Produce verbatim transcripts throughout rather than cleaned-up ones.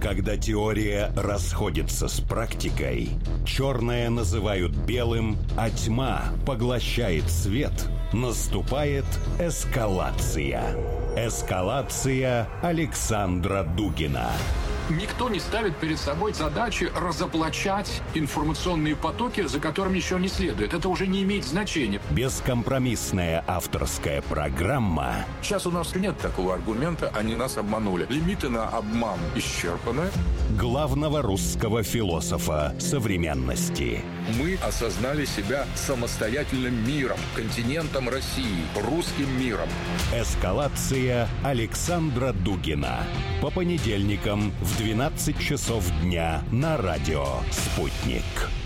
Когда теория расходится с практикой, черное называют белым, а тьма поглощает свет, наступает эскалация. Эскалация Александра Дугина. Никто не ставит перед собой задачи разоблачать информационные потоки, за которыми еще не следует. Это уже не имеет значения. Бескомпромиссная авторская программа. Сейчас у нас нет такого аргумента, они нас обманули. Лимиты на обман исчерпаны. Главного русского философа современности. Мы осознали себя самостоятельным миром, континентом России, русским миром. Эскалация Александра Дугина. По понедельникам в двенадцать часов дня на радио «Спутник».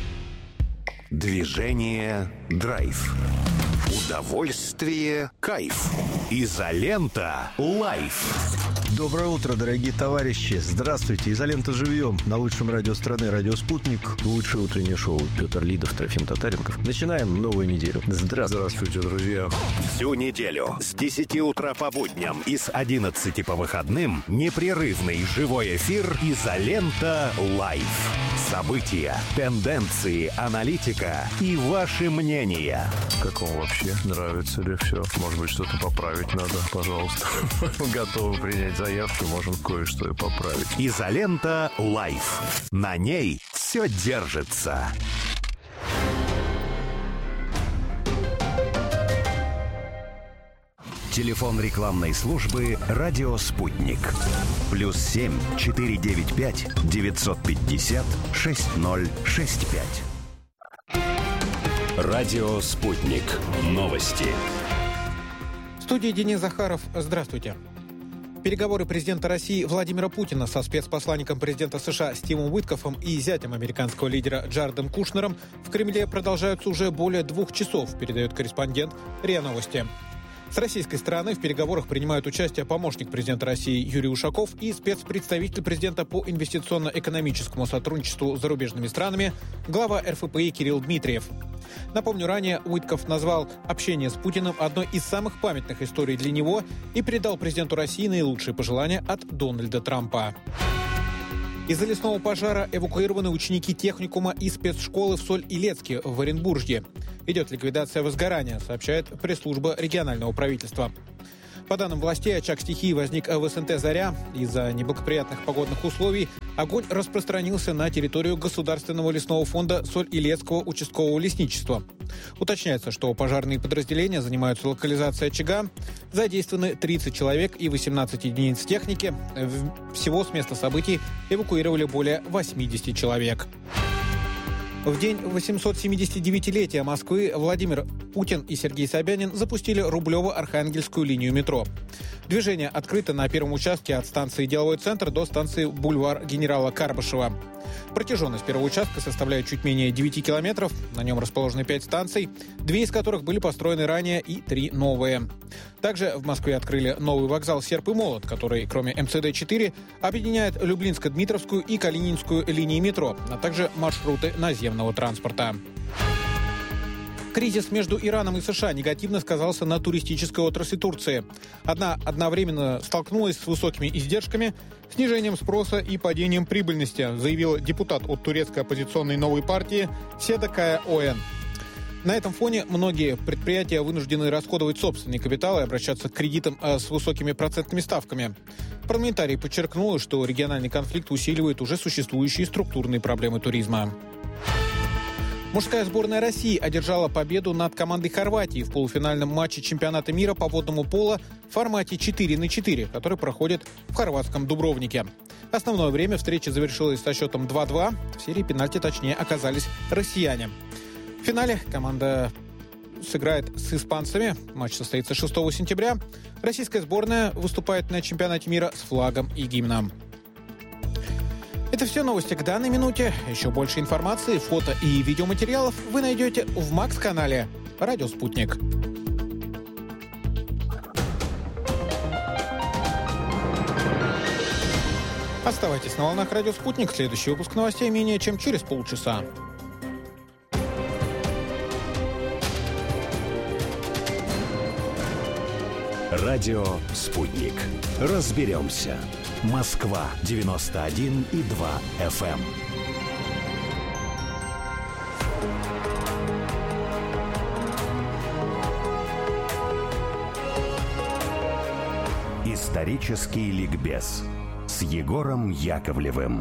Движение «Драйв». Удовольствие «Кайф». Изолента «Лайф». Доброе утро, дорогие товарищи. Здравствуйте. Изолента живьем. На лучшем радио страны, радио «Спутник». Лучшее утреннее шоу. Петр Лидов, Трофим Татаренков. Начинаем новую неделю. Здравствуйте. Здравствуйте, друзья. Всю неделю с десяти утра по будням и с одиннадцати по выходным непрерывный живой эфир «Изолента Лайф». События, тенденции, аналитика и ваши мнения. Как вам вообще? Нравится ли все? Может быть, что-то поправить надо? Пожалуйста. Готовы принять заявки, можем кое-что и поправить. «Изолента Лайф». На ней все держится. Телефон рекламной службы «Радио Спутник». Плюс семь четыре девять пять девятьсот пятьдесят шесть ноль шесть пять. Радио Спутник. Новости. В студии Денис Захаров. Здравствуйте. Переговоры президента России Владимира Путина со спецпосланником президента США Стивом Уиткофом и зятем американского лидера Джаредом Кушнером в Кремле продолжаются уже более двух часов, передает корреспондент РИА Новости. С российской стороны в переговорах принимают участие помощник президента России Юрий Ушаков и спецпредставитель президента по инвестиционно-экономическому сотрудничеству с зарубежными странами, глава эр эф пэ и Кирилл Дмитриев. Напомню, ранее Уиткоф назвал общение с Путиным одной из самых памятных историй для него и передал президенту России наилучшие пожелания от Дональда Трампа. Из-за лесного пожара эвакуированы ученики техникума и спецшколы в Соль-Илецке в Оренбурге. Идет ликвидация возгорания, сообщает пресс-служба регионального правительства. По данным властей, очаг стихии возник в эс эн тэ «Заря». Из-за неблагоприятных погодных условий огонь распространился на территорию Государственного лесного фонда Соль-Илецкого участкового лесничества. Уточняется, что пожарные подразделения занимаются локализацией очага. Задействованы тридцать человек и восемнадцать единиц техники. Всего с места событий эвакуировали более восемьдесят человек. В день восьмисотсемидесятидевятилетия Москвы Владимир Путин и Сергей Собянин запустили Рублево-Архангельскую линию метро. Движение открыто на первом участке от станции «Деловой центр» до станции «Бульвар генерала Карбышева». Протяженность первого участка составляет чуть менее девяти километров. На нем расположены пять станций, две из которых были построены ранее и три новые. Также в Москве открыли новый вокзал «Серп и молот», который, кроме эм цэ дэ четыре, объединяет Люблинско-Дмитровскую и Калининскую линии метро, а также маршруты наземного транспорта. Кризис между Ираном и США негативно сказался на туристической отрасли Турции. Одна одновременно столкнулась с высокими издержками, снижением спроса и падением прибыльности, заявил депутат от турецкой оппозиционной новой партии Седа Кая Оэн. На этом фоне многие предприятия вынуждены расходовать собственный капитал и обращаться к кредитам с высокими процентными ставками. Парламентарий подчеркнул, что региональный конфликт усиливает уже существующие структурные проблемы туризма. Мужская сборная России одержала победу над командой Хорватии в полуфинальном матче чемпионата мира по водному поло в формате четыре на четыре, который проходит в хорватском Дубровнике. Основное время встречи завершилось со счетом два-два. В серии пенальти точнее оказались россияне. В финале команда сыграет с испанцами. Матч состоится шестого сентября. Российская сборная выступает на чемпионате мира с флагом и гимном. Это все новости к данной минуте. Еще больше информации, фото и видеоматериалов вы найдете в Макс-канале «Радио Спутник». Оставайтесь на волнах «Радио Спутник». Следующий выпуск новостей менее чем через полчаса. «Радио Спутник». Разберемся. Москва девяносто один и два эф эм. Исторический ликбез с Егором Яковлевым.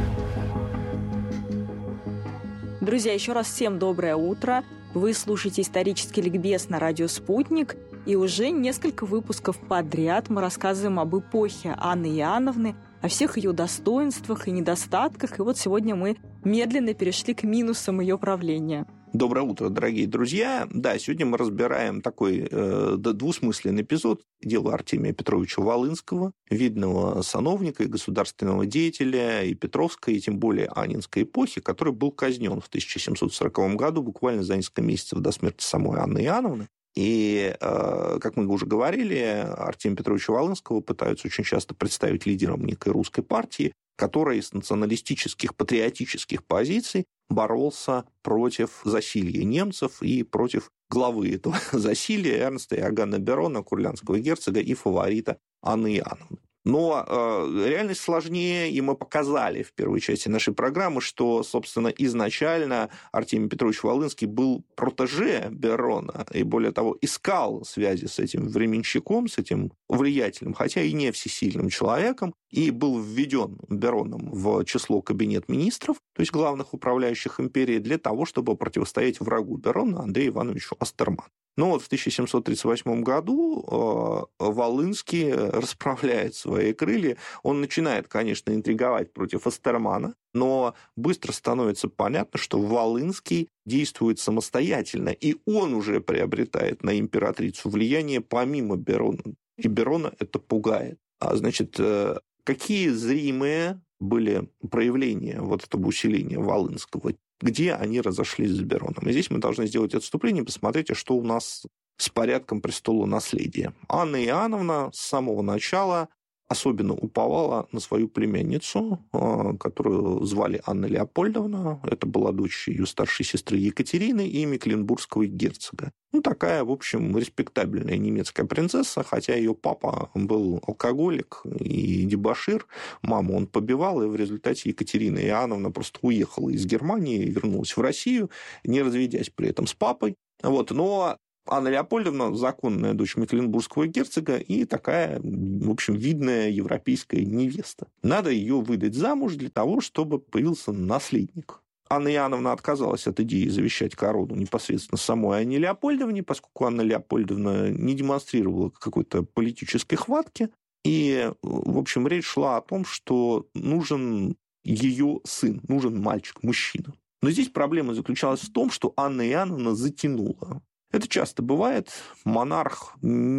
Друзья, еще раз всем доброе утро. Вы слушаете исторический ликбез на радио «Спутник». И уже несколько выпусков подряд мы рассказываем об эпохе Анны Иоанновны, о всех ее достоинствах и недостатках. И вот сегодня мы медленно перешли к минусам ее правления. Доброе утро, дорогие друзья. Да, сегодня мы разбираем такой э, двусмысленный эпизод дела Артемия Петровича Волынского, видного сановника и государственного деятеля и Петровской, и тем более Аннинской эпохи, который был казнен в тысяча семьсот сороковом году, буквально за несколько месяцев до смерти самой Анны Иоанновны. И, э, как мы уже говорили, Артемия Петровича Волынского пытаются очень часто представить лидером некой русской партии, который с националистических, патриотических позиций боролся против засилья немцев и против главы этого засилья Эрнста Иоганна Берона, курлянского герцога и фаворита Анны Иоанновны. Но э, реальность сложнее, и мы показали в первой части нашей программы, что, собственно, изначально Артемий Петрович Волынский был протеже Берона, и, более того, искал связи с этим временщиком, с этим влиятельным, хотя и не всесильным человеком, и был введен Бероном в число кабинет министров, то есть главных управляющих империей, для того, чтобы противостоять врагу Берона Андрею Ивановичу Остерману. Но вот в тысяча семьсот тридцать восьмом году э, Волынский расправляет свои крылья. Он начинает, конечно, интриговать против Остермана, но быстро становится понятно, что Волынский действует самостоятельно, и он уже приобретает на императрицу влияние помимо Берона. И Берона это пугает. А, значит, э, какие зримые были проявления вот этого усиления Волынского, где они разошлись с Бероном. И здесь мы должны сделать отступление и посмотреть, что у нас с порядком престола наследия. Анна Иоанновна с самого начала особенно уповала на свою племянницу, которую звали Анна Леопольдовна. Это была дочь ее старшей сестры Екатерины и Мекленбургского герцога. Ну, такая, в общем, респектабельная немецкая принцесса, хотя ее папа был алкоголик и дебошир. Маму он побивал, и в результате Екатерина Иоанновна просто уехала из Германии и вернулась в Россию, не разведясь при этом с папой. Вот. Но Анна Леопольдовна – законная дочь Мекленбургского герцога и такая, в общем, видная европейская невеста. Надо ее выдать замуж для того, чтобы появился наследник. Анна Иоанновна отказалась от идеи завещать корону непосредственно самой Анне Леопольдовне, поскольку Анна Леопольдовна не демонстрировала какой-то политической хватки. И, в общем, речь шла о том, что нужен ее сын, нужен мальчик, мужчина. Но здесь проблема заключалась в том, что Анна Иоанновна затянула. Это часто бывает. Монарх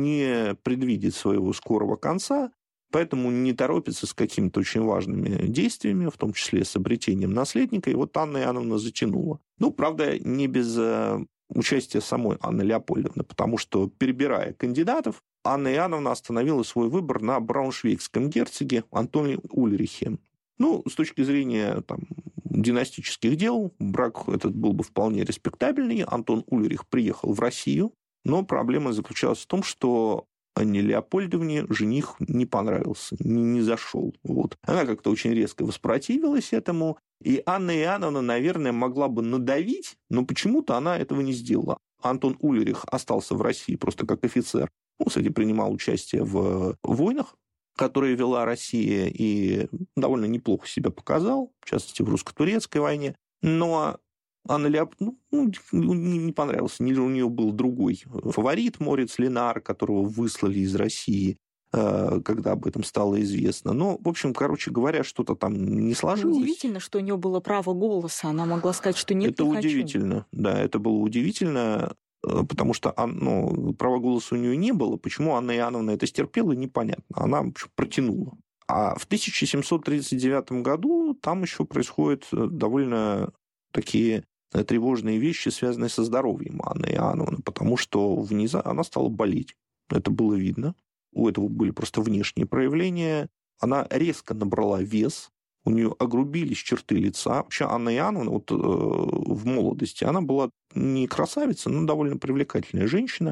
не предвидит своего скорого конца, поэтому не торопится с какими-то очень важными действиями, в том числе с обретением наследника. И вот Анна Иоанновна затянула. Ну, правда, не без участия самой Анны Леопольдовны, потому что, перебирая кандидатов, Анна Иоанновна остановила свой выбор на брауншвейгском герцоге Антоне Ульрихе. Ну, с точки зрения там, династических дел, брак этот был бы вполне респектабельный. Антон Ульрих приехал в Россию, но проблема заключалась в том, что Анне Леопольдовне жених не понравился, не, не зашел. Вот. Она как-то очень резко воспротивилась этому, и Анна Иоанновна, наверное, могла бы надавить, но почему-то она этого не сделала. Антон Ульрих остался в России просто как офицер. Он, кстати, принимал участие в войнах, которые вела Россия, и довольно неплохо себя показал, в частности, в русско-турецкой войне. Но Анна Леопольдовна ну, не понравился. У нее был другой фаворит, Морец Ленар, которого выслали из России, когда об этом стало известно. Но, в общем, короче говоря, что-то там не сложилось. Удивительно, что у нее было право голоса. Она могла сказать, что нет, это не хочу. удивительно, да, это было удивительно. Потому что ну, права голоса у нее не было. Почему Анна Иоанновна это стерпела, непонятно. Она, в общем, протянула. А в тысяча семьсот тридцать девятом году там еще происходят довольно такие тревожные вещи, связанные со здоровьем Анны Иоанновны, потому что внезапно она стала болеть. Это было видно. У этого были просто внешние проявления. Она резко набрала вес. У нее огрубились черты лица. Вообще Анна Иоанновна вот, э, в молодости, она была не красавица, но довольно привлекательная женщина.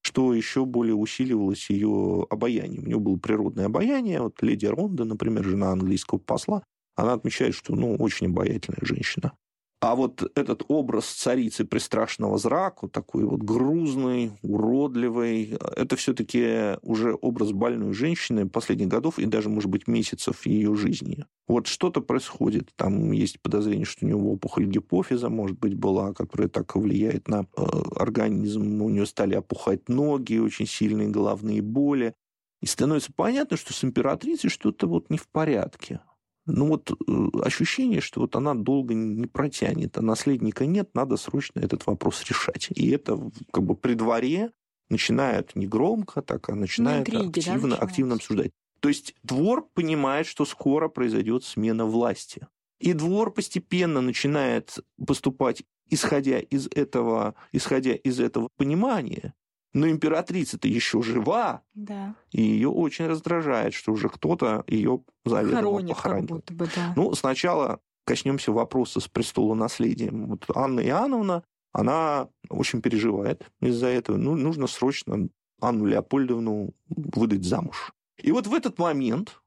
что еще более усиливалось ее обаяние. У нее было природное обаяние. Вот леди Ронда, например, жена английского посла, она отмечает, что, ну, очень обаятельная женщина. А вот этот образ царицы пристрашного зраку, такой вот грузный, уродливый, это все-таки уже образ больной женщины последних годов и даже, может быть, месяцев ее жизни. Вот что-то происходит. Там есть подозрение, что у него опухоль гипофиза, может быть, была, которая так влияет на э, организм. У нее стали опухать ноги, очень сильные головные боли. И становится понятно, что с императрицей что-то вот не в порядке. Ну вот ощущение, что вот она долго не протянет, а наследника нет, надо срочно этот вопрос решать. И это как бы при дворе начинают не громко, так, а начинают интриги, активно, да, активно обсуждать. То есть двор понимает, что скоро произойдет смена власти. И двор постепенно начинает поступать, исходя из этого, исходя из этого понимания. Но императрица-то еще жива, да. И ее очень раздражает, что уже кто-то ее заведомо похоронил. Как будто бы, да. Ну, сначала коснемся вопроса с престолонаследием. Вот Анна Иоанновна, она очень переживает из-за этого. Ну, нужно срочно Анну Леопольдовну выдать замуж. И вот в этот момент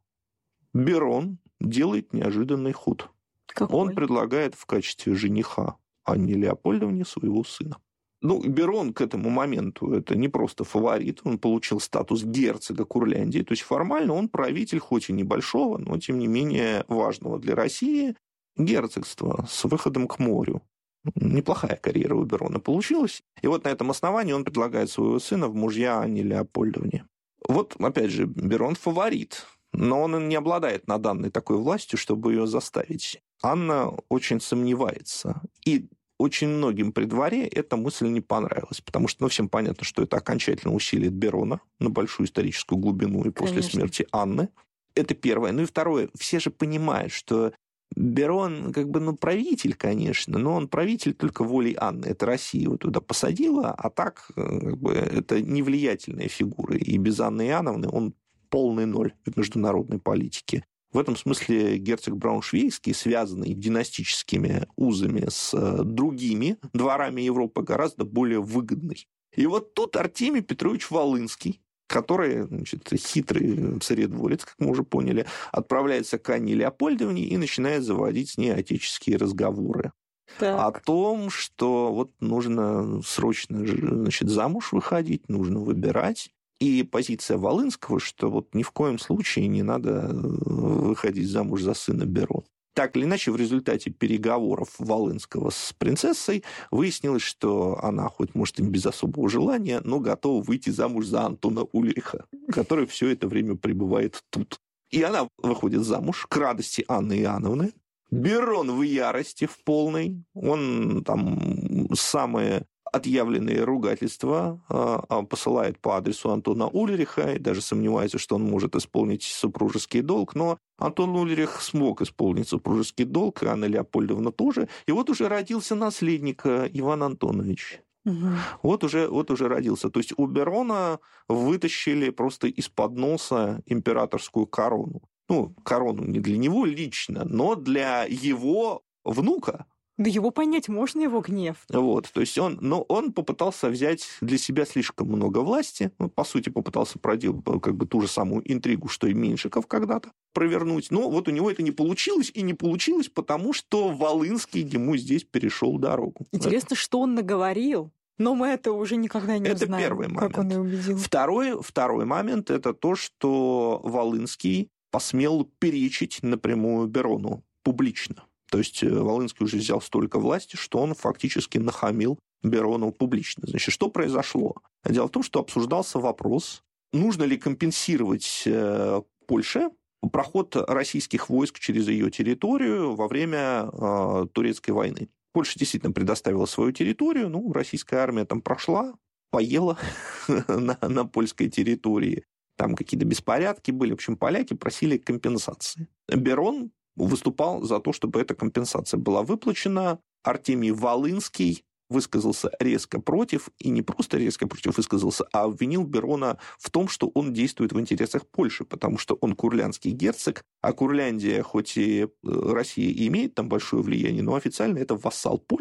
Берон делает неожиданный ход. Какой? Он предлагает в качестве жениха Анне Леопольдовне своего сына. Ну, Берон к этому моменту это не просто фаворит, он получил статус герцога Курляндии, то есть формально он правитель, хоть и небольшого, но тем не менее важного для России герцогства с выходом к морю. Неплохая карьера у Берона получилась. И вот на этом основании он предлагает своего сына в мужья Анне Леопольдовне. Вот, опять же, Берон фаворит, но он не обладает на данной такой властью, чтобы ее заставить. Анна очень сомневается. И очень многим при дворе эта мысль не понравилась, потому что, ну, всем понятно, что это окончательно усилит Берона на большую историческую глубину и после Конечно. смерти Анны. Это первое. Ну и второе. Все же понимают, что Берон, как бы, ну, правитель, конечно, но он правитель только волей Анны. Это Россия его туда посадила, а так, как бы, это невлиятельная фигура. И без Анны Иоанновны он полный ноль в международной политике. В этом смысле герцог Брауншвейгский, связанный династическими узами с другими дворами Европы, гораздо более выгодный. И вот тут Артемий Петрович Волынский, который, значит, хитрый царедворец, как мы уже поняли, отправляется к Анне Леопольдовне и начинает заводить с ней отеческие разговоры. Так. О том, что вот нужно срочно, значит, замуж выходить, нужно выбирать. И позиция Волынского, что вот ни в коем случае не надо выходить замуж за сына Берона. Так или иначе, в результате переговоров Волынского с принцессой выяснилось, что она, хоть, может, и без особого желания, но готова выйти замуж за Антона Ульриха, который все это время пребывает тут. И она выходит замуж к радости Анны Иоанновны. Берон в ярости в полной. Он там самые отъявленные ругательства э, посылает по адресу Антона Ульриха и даже сомневается, что он может исполнить супружеский долг. Но Антон Ульрих смог исполнить супружеский долг, и Анна Леопольдовна тоже. И вот уже родился наследник Иван Антонович. Угу. Вот, уже, вот уже родился. То есть у Берона вытащили просто из-под носа императорскую корону. Ну, корону не для него лично, но для его внука. Да его понять можно, его гнев. Вот, то есть он, но он попытался взять для себя слишком много власти, ну, по сути, попытался проделать как бы ту же самую интригу, что и Меньшиков когда-то провернуть, но вот у него это не получилось, и не получилось, потому что Волынский ему здесь перешел дорогу. Интересно, это... что он наговорил, но мы это уже никогда не это узнаем, первый момент. Как он и убедил. Второй, второй момент – это то, что Волынский посмел перечить напрямую Берону публично. То есть Волынский уже взял столько власти, что он фактически нахамил Берону публично. Значит, что произошло? Дело в том, что обсуждался вопрос, нужно ли компенсировать Польше проход российских войск через ее территорию во время э, Турецкой войны. Польша действительно предоставила свою территорию, ну, российская армия там прошла, поела на, на польской территории. Там какие-то беспорядки были. В общем, поляки просили компенсации. Берон выступал за то, чтобы эта компенсация была выплачена. Артемий Волынский высказался резко против, и не просто резко против высказался, а обвинил Берона в том, что он действует в интересах Польши, потому что он курляндский герцог, а Курляндия, хоть и Россия и имеет там большое влияние, но официально это вассал Польши,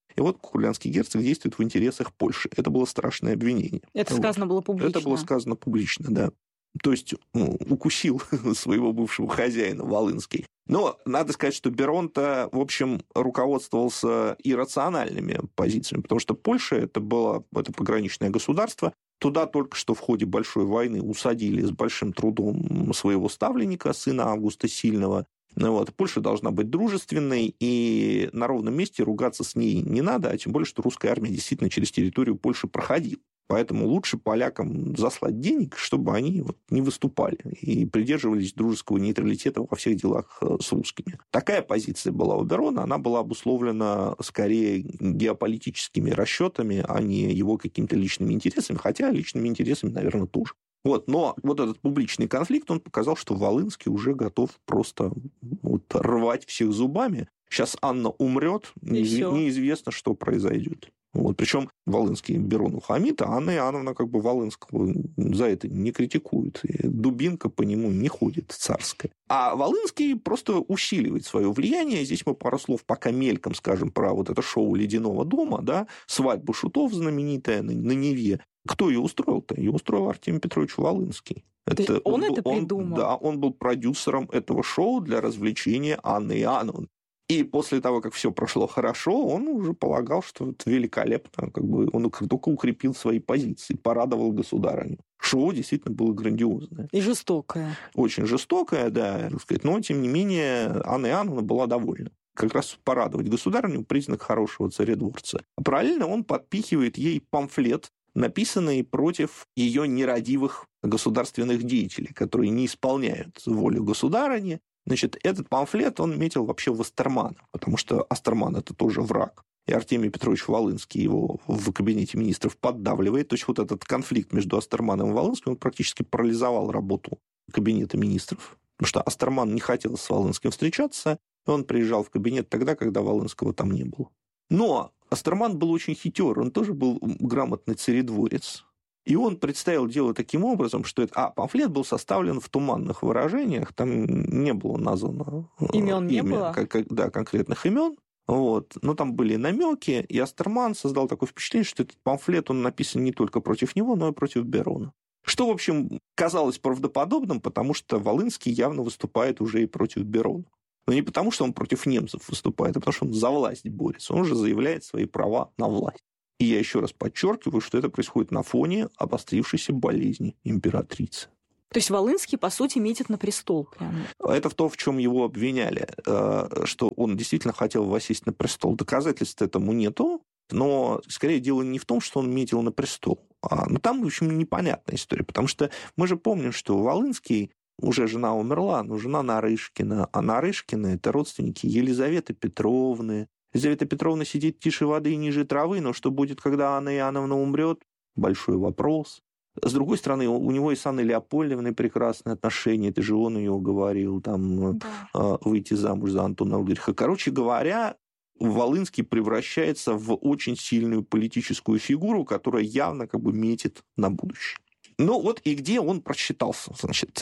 И вот курлянский герцог действует в интересах Польши. Это было страшное обвинение. Это вот. сказано было публично. Это было сказано публично, да. То есть ну, укусил своего бывшего хозяина Волынский. Но надо сказать, что Берон-то, в общем, руководствовался иррациональными позициями, потому что Польша это было это пограничное государство. Туда только что в ходе Большой войны усадили с большим трудом своего ставленника, сына Августа Сильного. Вот. Польша должна быть дружественной, и на ровном месте ругаться с ней не надо, а тем более, что русская армия действительно через территорию Польши проходила. Поэтому лучше полякам заслать денег, чтобы они вот не выступали и придерживались дружеского нейтралитета во всех делах с русскими. Такая позиция была у Берона, она была обусловлена скорее геополитическими расчетами, а не его какими-то личными интересами, хотя личными интересами, наверное, тоже. Вот, но вот этот публичный конфликт, он показал, что Волынский уже готов просто вот рвать всех зубами. Сейчас Анна умрет, неиз... неизвестно, что произойдет. Вот. Причем Волынский Берону хамит, а Анна Иоанновна как бы Волынского за это не критикует. И дубинка по нему не ходит царская. А Волынский просто усиливает свое влияние. Здесь мы пару слов пока мельком скажем про вот это шоу «Ледяного дома», да, свадьбу шутов знаменитая на, на Неве. Кто ее устроил-то? Ее устроил Артемий Петрович Волынский. Это, он, он это он, придумал? Да, он был продюсером этого шоу для развлечения Анны Иоанновны. И после того, как все прошло хорошо, он уже полагал, что это великолепно. Как бы он только укрепил свои позиции, порадовал государыню. Шоу действительно было грандиозное. И жестокое. Очень жестокое, да, так сказать. Но, тем не менее, Анна Иоанновна была довольна. Как раз порадовать государыню — признак хорошего царедворца. А параллельно он подпихивает ей памфлет, написанный против ее нерадивых государственных деятелей, которые не исполняют волю государыни. Значит, этот памфлет он метил вообще в Астермана, потому что Астерман — это тоже враг. И Артемий Петрович Волынский его в кабинете министров поддавливает. То есть вот этот конфликт между Астерманом и Волынским он практически парализовал работу кабинета министров. Потому что Астерман не хотел с Волынским встречаться, и он приезжал в кабинет тогда, когда Волынского там не было. Но Астерман был очень хитер, он тоже был грамотный царедворец. И он представил дело таким образом, что это... А, памфлет был составлен в туманных выражениях, там не было названо... Имен не имя, было? Как, да, конкретных имен. Вот. Но там были намеки, и Астерман создал такое впечатление, что этот памфлет, он написан не только против него, но и против Берона. Что, в общем, казалось правдоподобным, потому что Волынский явно выступает уже и против Берона. Но не потому, что он против немцев выступает, а потому что он за власть борется. Он уже заявляет свои права на власть. И я еще раз подчеркиваю, что это происходит на фоне обострившейся болезни императрицы. То есть Волынский, по сути, метит на престол прямо. Это в том, в чем его обвиняли, что он действительно хотел воссесть на престол. Доказательств этому нету, но скорее дело не в том, что он метил на престол. А, ну, там, в общем, непонятная история, потому что мы же помним, что Волынский, уже жена умерла, но жена Нарышкина, а Нарышкины — это родственники Елизаветы Петровны. Елизавета Петровна сидит тише воды и ниже травы, но что будет, когда Анна Иоанновна умрет? Большой вопрос. С другой стороны, у него и с Анной Леопольдовной прекрасные отношения, это же он ее уговорил там, да. выйти замуж за Антона Ульриха. Короче говоря, Волынский превращается в очень сильную политическую фигуру, которая явно как бы метит на будущее. Ну вот и где он просчитался? Значит,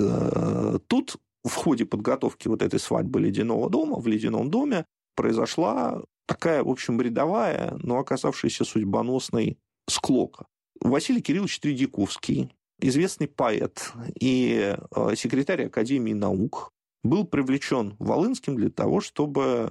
тут в ходе подготовки вот этой свадьбы Ледяного дома, в Ледяном доме, произошла такая, в общем, рядовая, но оказавшаяся судьбоносной склока. Василий Кириллович Тредяковский, известный поэт и секретарь Академии наук, был привлечен Волынским для того, чтобы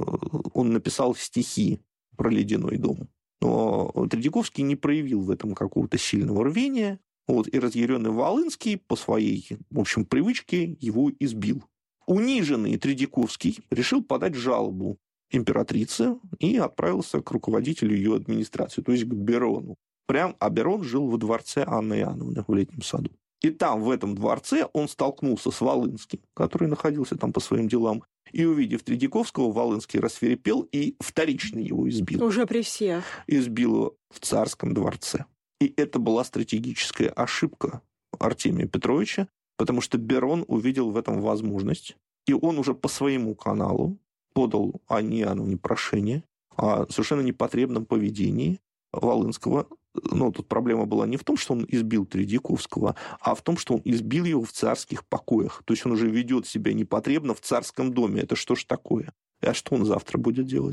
он написал стихи про Ледяной дом. Но Тредяковский не проявил в этом какого-то сильного рвения, вот, и разъяренный Волынский по своей, в общем, привычке его избил. Униженный Тредяковский решил подать жалобу императрице и отправился к руководителю ее администрации, то есть к Берону. Прям, а Берон жил во дворце Анны Иоанновны в Летнем саду. И там, в этом дворце, он столкнулся с Волынским, который находился там по своим делам. И, увидев Тредяковского, Волынский рассвирепел и вторично его избил. Уже при всех. Избил его в царском дворце. И это была стратегическая ошибка Артемия Петровича, потому что Берон увидел в этом возможность, и он уже по своему каналу подал Анне Иоанновне прошение о совершенно непотребном поведении Волынского. Но тут проблема была не в том, что он избил Тредяковского, а в том, что он избил его в царских покоях. То есть он уже ведет себя непотребно в царском доме. Это что ж такое? А что он завтра будет делать?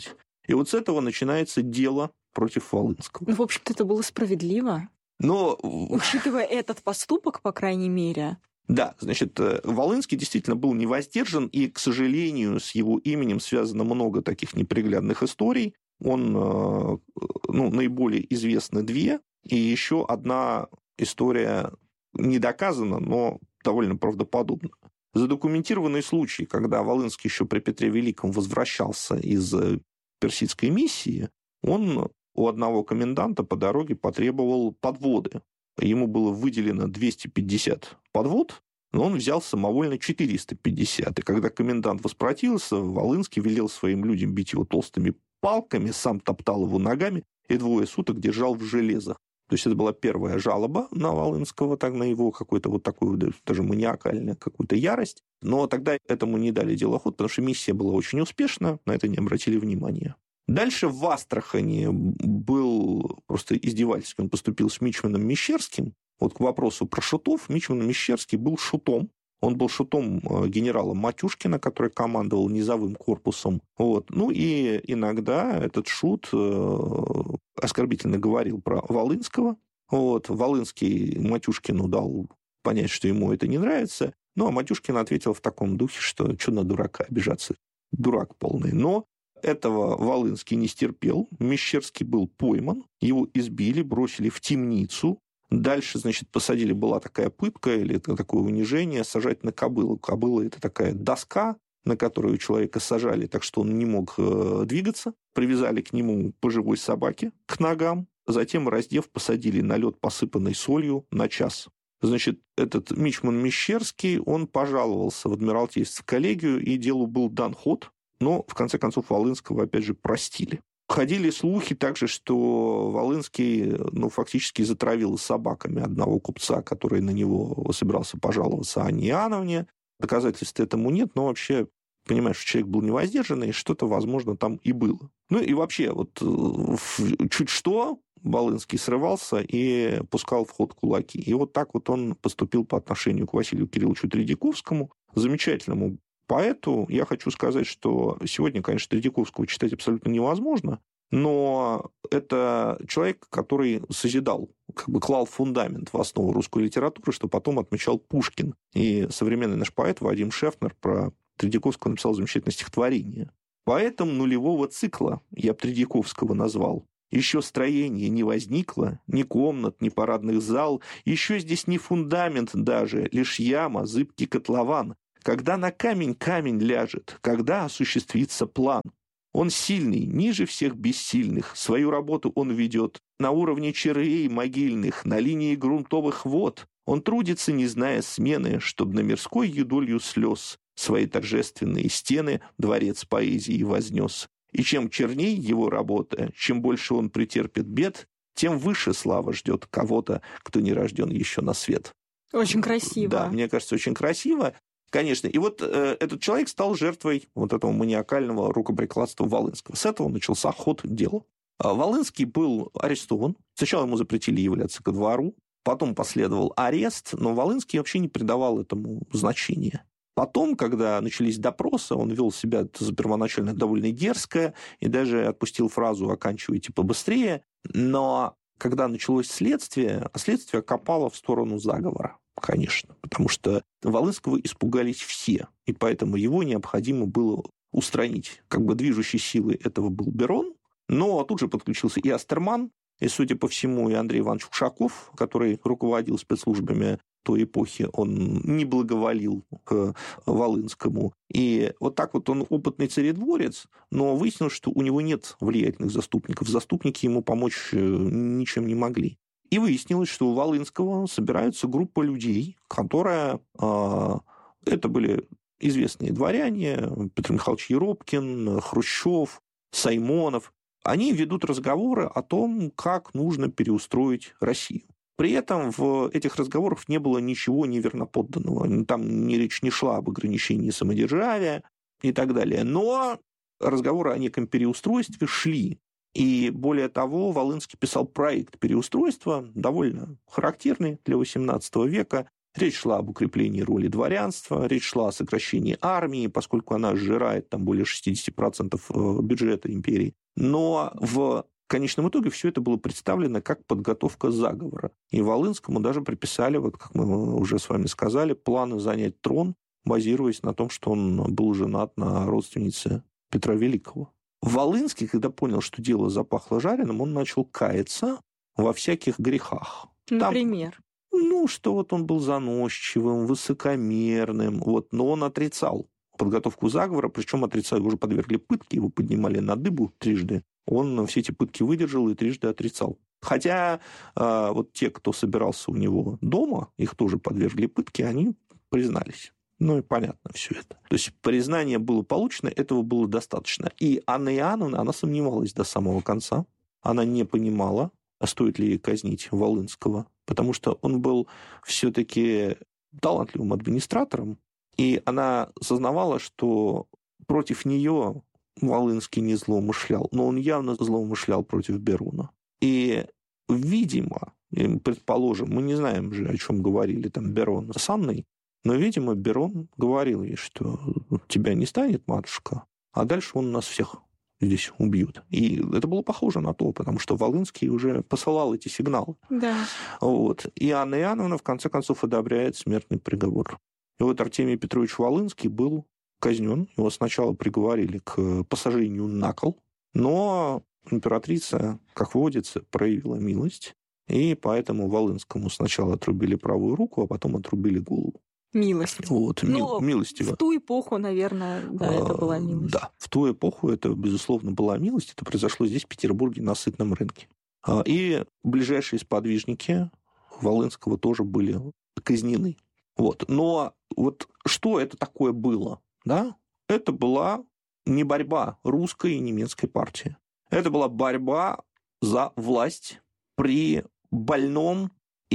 И вот с этого начинается дело против Волынского. Ну, в общем-то, это было справедливо. Но... Учитывая этот поступок, по крайней мере... Да, значит, Волынский действительно был невоздержан, и, к сожалению, с его именем связано много таких неприглядных историй. Он, ну, наиболее известны две, и еще одна история не доказана, но довольно правдоподобна. Задокументированный случай, когда Волынский еще при Петре Великом возвращался из персидской миссии, он у одного коменданта по дороге потребовал подводы. Ему было выделено двести пятьдесят подвод, но он взял самовольно четыреста пятьдесят. И когда комендант воспротивился, Волынский велел своим людям бить его толстыми палками, сам топтал его ногами и двое суток держал в железах. То есть это была первая жалоба на Волынского, так, на его какую-то вот такую даже маниакальную какую-то ярость. Но тогда этому не дали дело ход, потому что миссия была очень успешна, на это не обратили внимания. Дальше в Астрахани был просто издевательски, он поступил с мичманом Мещерским. Вот к вопросу про шутов, мичман Мещерский был шутом. Он был шутом генерала Матюшкина, который командовал низовым корпусом. Вот. Ну и иногда этот шут оскорбительно говорил про Волынского. Вот. Волынский Матюшкину дал понять, что ему это не нравится. Ну а Матюшкин ответил в таком духе, что что на дурака обижаться, дурак полный. Но этого Волынский не стерпел. Мещерский был пойман, его избили, бросили в темницу. Дальше, значит, посадили, была такая пытка или такое унижение, сажать на кобылу. Кобыла – это такая доска, на которую человека сажали, так что он не мог э, двигаться. Привязали к нему по живой собаке к ногам. Затем, раздев, посадили на лед, посыпанный солью, на час. Значит, этот мичман Мещерский, он пожаловался в Адмиралтейство коллегию, и делу был дан ход. Но, в конце концов, Волынского, опять же, простили. Ходили слухи также, что Волынский, ну, фактически затравил собаками одного купца, который на него собирался пожаловаться, Анне Иоанновне. Доказательств этому нет, но вообще, понимаешь, человек был невоздержанный, и что-то, возможно, там и было. Ну и вообще, вот чуть что, Волынский срывался и пускал в ход кулаки. И вот так вот он поступил по отношению к Василию Кирилловичу Тредьяковскому, замечательному поэту. Я хочу сказать, что сегодня, конечно, Тредьяковского читать абсолютно невозможно, но это человек, который созидал, как бы клал фундамент в основу русской литературы, что потом отмечал Пушкин. И современный наш поэт Вадим Шефнер про Тредьяковского написал замечательное стихотворение. «Поэтом нулевого цикла я б Тредьяковского назвал. Еще строение не возникло, ни комнат, ни парадных зал, еще здесь не фундамент даже, лишь яма, зыбкий котлован. Когда на камень камень ляжет, когда осуществится план. Он сильный, ниже всех бессильных, свою работу он ведет на уровне червей могильных, на линии грунтовых вод. Он трудится, не зная смены, чтоб на мирской юдолью слез свои торжественные стены дворец поэзии вознес. И чем черней его работа, чем больше он претерпит бед, тем выше слава ждет кого-то, кто не рожден еще на свет». Очень красиво. Да, мне кажется, очень красиво. Конечно. И вот э, этот человек стал жертвой вот этого маниакального рукоприкладства Волынского. С этого начался ход дела. Волынский был арестован. Сначала ему запретили являться ко двору, потом последовал арест, но Волынский вообще не придавал этому значения. Потом, когда начались допросы, он вел себя первоначально довольно дерзко и даже отпустил фразу «оканчивайте побыстрее». Но когда началось следствие, а следствие копало в сторону заговора. Конечно, потому что Волынского испугались все, и поэтому его необходимо было устранить. Как бы движущей силой этого был Берон, но тут же подключился и Астерман, и, судя по всему, и Андрей Иванович Ушаков, который руководил спецслужбами той эпохи, он не благоволил к Волынскому. И вот так вот он опытный царедворец, но выяснилось, что у него нет влиятельных заступников. Заступники ему помочь ничем не могли. И выяснилось, что у Волынского собирается группа людей, которая... Э, это были известные дворяне, Петр Михайлович Еропкин, Хрущев, Саймонов. Они ведут разговоры о том, как нужно переустроить Россию. При этом в этих разговорах не было ничего неверноподданного. Там ни речь не шла об ограничении самодержавия и так далее. Но разговоры о неком переустройстве шли. И более того, Волынский писал проект переустройства, довольно характерный для восемнадцатого века. Речь шла об укреплении роли дворянства, речь шла о сокращении армии, поскольку она сжирает там более шестьдесят процентов бюджета империи. Но в В конечном итоге все это было представлено как подготовка заговора. И Волынскому даже приписали, вот как мы уже с вами сказали, планы занять трон, базируясь на том, что он был женат на родственнице Петра Великого. Волынский, когда понял, что дело запахло жареным, он начал каяться во всяких грехах. Например? Там, ну, что вот он был заносчивым, высокомерным, вот, но он отрицал подготовку заговора, причем отрицал, его уже подвергли пытке, его поднимали на дыбу трижды. Он все эти пытки выдержал и трижды отрицал. Хотя э, вот те, кто собирался у него дома, их тоже подвергли пытке, они признались. Ну и понятно все это. То есть признание было получено, этого было достаточно. И Анна Иоанновна, она сомневалась до самого конца. Она не понимала, стоит ли ей казнить Волынского, потому что он был все-таки талантливым администратором, и она сознавала, что против нее Волынский не злоумышлял, но он явно злоумышлял против Берона. И, видимо, предположим, мы не знаем же, о чем говорили там Берон с Анной, но, видимо, Берон говорил ей, что тебя не станет, матушка, а дальше он нас всех здесь убьет. И это было похоже на то, потому что Волынский уже посылал эти сигналы. Да. Вот. И Анна Иоанновна, в конце концов, одобряет смертный приговор. И вот Артемий Петрович Волынский был казнен. Его сначала приговорили к посажению на кол, но императрица, как водится, проявила милость, и поэтому Волынскому сначала отрубили правую руку, а потом отрубили голову. Милость. Вот, Но милостиво. В ту эпоху, наверное, да, а, это была милость. Да, в ту эпоху это, безусловно, была милость. Это произошло здесь, в Петербурге, на Сытном рынке. И ближайшие сподвижники Волынского тоже были казнены. Вот. Но вот что это такое было? Да? Это была не борьба русской и немецкой партии. Это была борьба за власть при больном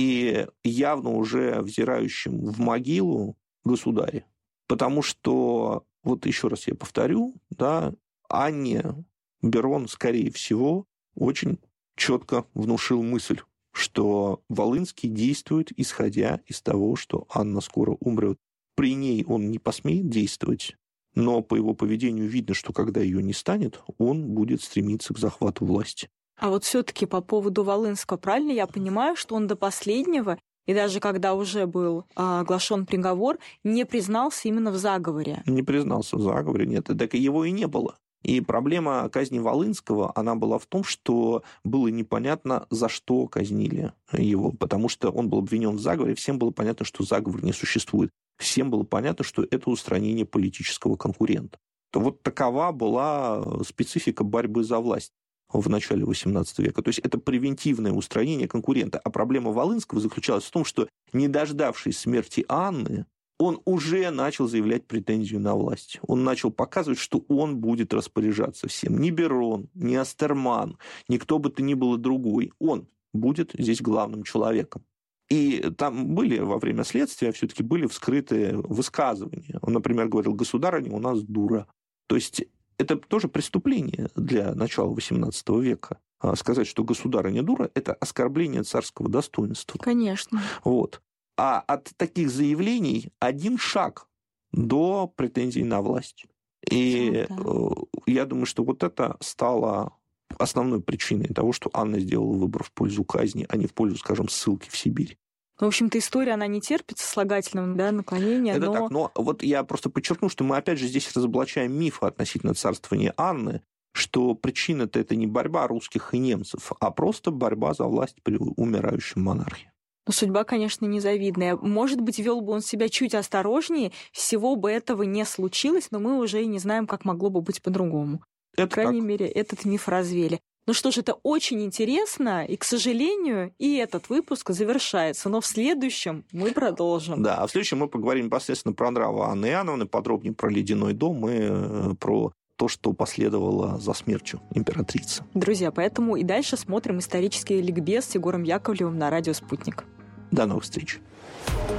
и явно уже взирающем в могилу государе. Потому что, вот еще раз я повторю, да, Анне Берон, скорее всего, очень четко внушил мысль, что Волынский действует, исходя из того, что Анна скоро умрет. При ней он не посмеет действовать, но по его поведению видно, что когда ее не станет, он будет стремиться к захвату власти. А вот все-таки по поводу Волынского, правильно я понимаю, что он до последнего, и даже когда уже был а, оглашен приговор, не признался именно в заговоре? Не признался в заговоре, нет. Так его и не было. И проблема казни Волынского, она была в том, что было непонятно, за что казнили его, потому что он был обвинен в заговоре, всем было понятно, что заговор не существует. Всем было понятно, что это устранение политического конкурента. Вот такова была специфика борьбы за власть в начале восемнадцатого века. То есть это превентивное устранение конкурента. А проблема Волынского заключалась в том, что, не дождавшись смерти Анны, он уже начал заявлять претензию на власть. Он начал показывать, что он будет распоряжаться всем. Ни Берон, ни Астерман, ни кто бы то ни было другой. Он будет здесь главным человеком. И там были во время следствия все-таки были вскрыты высказывания. Он, например, говорил: «Государыня у нас дура». То есть это тоже преступление для начала восемнадцатого века. Сказать, что государыня дура, это оскорбление царского достоинства. Конечно. Вот. А от таких заявлений один шаг до претензий на власть. И ну, да. я думаю, что вот это стало основной причиной того, что Анна сделала выбор в пользу казни, а не в пользу, скажем, ссылки в Сибирь. В общем-то, история, она не терпит сослагательного, да, наклонения. Это но... так, но вот я просто подчеркну, что мы опять же здесь разоблачаем мифы относительно царствования Анны, что причина-то это не борьба русских и немцев, а просто борьба за власть при умирающем монархе. Но судьба, конечно, незавидная. Может быть, вел бы он себя чуть осторожнее, всего бы этого не случилось, но мы уже и не знаем, как могло бы быть по-другому. Это По крайней так. мере, этот миф развели. Ну что ж, это очень интересно, и, к сожалению, и этот выпуск завершается, но в следующем мы продолжим. Да, а в следующем мы поговорим непосредственно про нравы Анны Иоанновны, подробнее про ледяной дом и про то, что последовало за смертью императрицы. Друзья, поэтому и дальше смотрим исторический ликбез с Егором Яковлевым на радио «Спутник». До новых встреч.